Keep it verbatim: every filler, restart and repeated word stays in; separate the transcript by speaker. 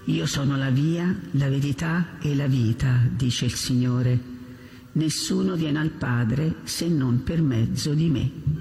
Speaker 1: Io sono la via, la verità e la vita, dice il Signore. Nessuno viene al Padre se non per mezzo di me.